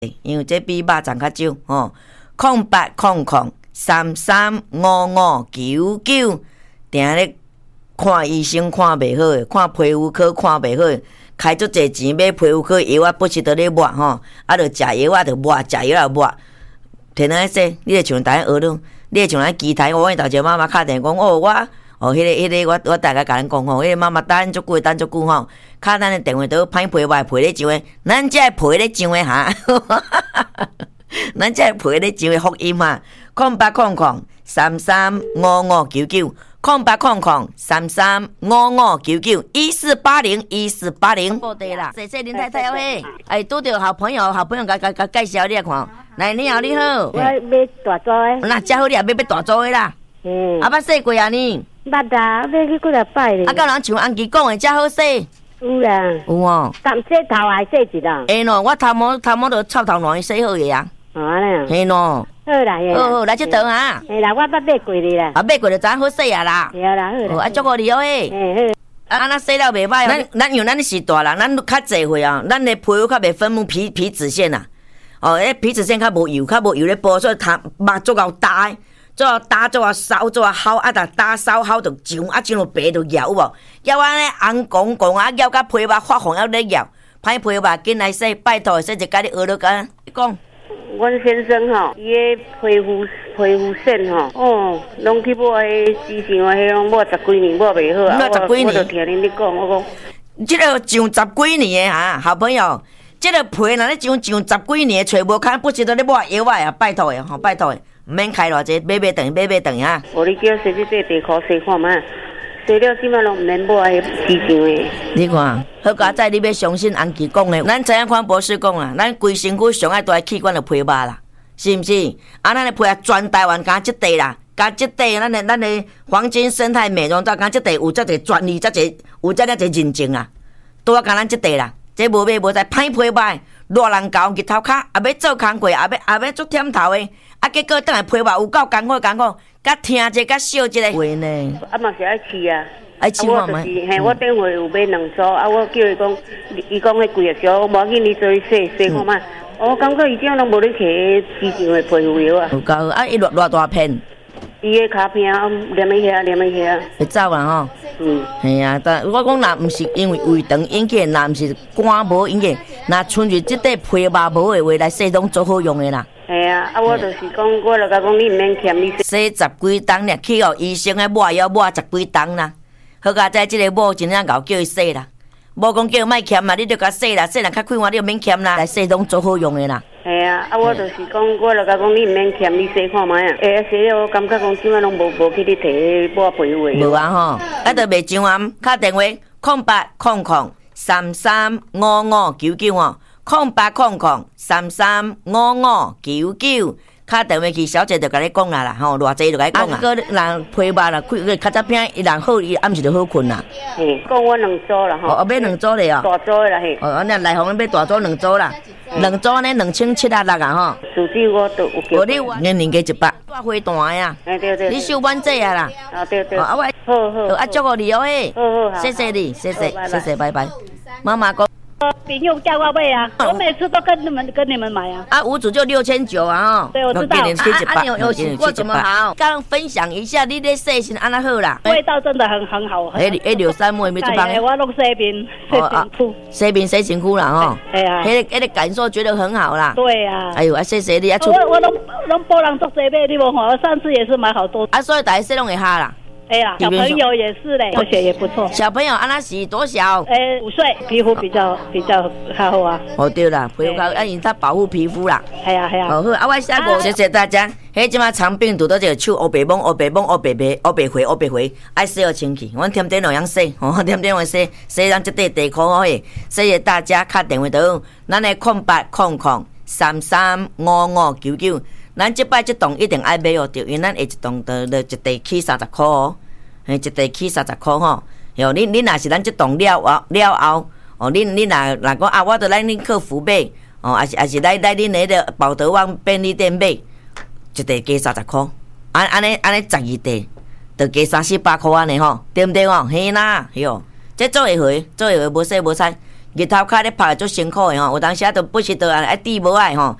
因为这比肉粽较少吼。0800335599，定咧看医生看袂好诶，看皮肤科看袂好诶，开足侪钱买皮肤科药啊，不是得咧抹吼，啊，着食药啊，着抹，食药啊抹。天啊说，你会像大家学咯，你会像咱机台，我头前妈妈敲电话讲，迄个我大概甲恁讲吼，迄个妈妈等足久吼，敲咱诶电话都歹皮吧，皮咧上诶，咱遮皮咧上诶哈，咱遮皮咧上诶福音嘛，0800335599，0800335599，14801480。报地啦，谢谢林太太嘿，拄着好朋友甲介绍你看，来你好。 我要大组诶， 那遮好你也要大组诶啦，啊捌洗过啊你？ 捌啊，要去几啊摆咧。 啊，甲人像安琪讲诶，遮好洗。 有啦。 有哦。 但洗头还洗一啦。 会喏，我头毛着插头卵洗好个啊。 哦安尼啊。 嘿喏。 好啦， 好，来这倒啊。 嘿啦，我捌买过哩啦。 啊，买过就知好洗啊啦。 对啦，好啦。 啊，祝福你哦嘿。 嘿好。 啊，那洗了袂歹哦。咱因为咱是大人，咱较济岁啊，咱的皮肤较袂分泌皮脂腺啊。哦，迄皮脂腺较无油咧剥，所以目足够大的。做啊打，做啊烧，做啊烤，啊！但打烧烤就上，啊上落白就咬有无？咬安尼红公公啊，咬甲皮肉发红还咧咬，歹皮肉紧来洗，拜托洗一甲你学了干。你讲， 阮先生吼，伊个皮肤腺吼，拢去抹迄之前迄拢抹10几年抹袂好啊。 抹10几年， 我就听恁咧讲，我讲， 这个上10几年的哈，好朋友，这个皮若咧上10几年，找无看，不值得咧抹药啊！拜托的吼，拜托的。唔免开偌济，买等啊！ 我你叫洗这地壳洗看卖，洗了即摆拢唔免抹迄之前的。 你看，好佳仔，你要相信安琪讲的，咱知影看博士讲啦，咱规身躯上爱大的器官就皮肉啦，是毋是？啊，咱的皮啊，全台湾加这地啦，加这地，咱的黄金生态美容照，加这地有这个专利，有这个认证啊，都要加咱这地啦。这无买无在歹皮肉，热人搞日头卡，也要做工课，也要做忝头的。啊，结果等下皮肉有够艰苦，甲听者，甲笑一个话呢。 啊嘛是爱试啊， 爱试看卖。 嘿，我顶回有买2组，啊，我叫伊讲，伊讲迄贵个少，无要紧，你做洗看卖。我感觉伊这样拢无咧摕之前的皮肤药啊。 有够啊！伊偌大片。 伊个骹片黏一下。 会走啊吼。系啊，但我讲若毋是因为胃肠引起，若毋是肝无引起，若纯粹即块皮肉无的话来洗，拢做好用的啦。 系啊，我就是讲，我就甲讲，你毋免欠你洗10几档俩，去互医生个抹药抹10几档啦。好佳在即个抹真正够叫伊洗啦，无讲叫伊莫欠啦，你着甲洗啦，洗若较快活，你就免欠啦，来洗拢做好用的啦。 系啊，我就是讲，我就甲讲，你毋免欠你洗看卖啊。洗了我感觉讲，即摆拢无去你摕抹皮肤的。 无啊吼，啊，着袂上暗，敲电话0800335599哦。0800335599，敲电话去，小姐就甲你讲啦吼，偌济就甲你讲啊。个人皮肉啦，开较早片，伊人好，伊暗时就好困啦。 嘿，讲我2组啦吼。 哦，买2组咧哦。 大组的啦嘿。 哦，那来红买大组2组啦，2组呢2700啊吼。 数据我都有叫。 你年加100，大花大呀。 对。 你收满这啊啦。 啊对。 啊我。 好。 啊祝福你哦嘿。 好。 谢谢你，谢谢，拜拜。妈妈讲。 朋友叫我买啊，我每次都跟你们买啊。 啊，5组就6900啊， 对，我知道。 啊，你有洗过怎么好？刚刚分享一下，你咧洗身安那好啦？ 味道真的很好。 刘三妹没这帮。 我弄洗面， 洗面洗身躯啦吼。 哎呀， 那个感受觉得很好啦。 对呀。 哎呦，啊谢谢你啊。 我拢帮人做洗面，你无看，我上次也是买好多。 啊，所以大家洗拢会哈啦。 哎呀，小朋友也是嘞，而且也不错。 小朋友安那是多小 ？5岁，皮肤比较好啊。 哦对啦，皮肤好，因它保护皮肤啦。 系啊。 好，啊我下个谢谢大家。迄即马长病毒都这个手乌白蒙、乌白灰，爱洗好清气。阮天天两样洗，天天洗咱这地壳好诶。谢谢大家，敲电话到咱的0800335599。咱即摆即栋一定爱买哦，对，因为咱下一栋的一地起30块哦，一地起30块吼。哟，你若是咱即栋了后，哦，你若讲啊，我着来恁客服买，哦，也是来恁迄个宝德旺便利店买，一地加30块，安尼12地，着加300-400块安尼吼，对毋对哦？嘿啦，哟，这做会回，无洗无菜。 日头骹咧晒足辛苦的吼，有当时啊都不是得爱滴无爱吼，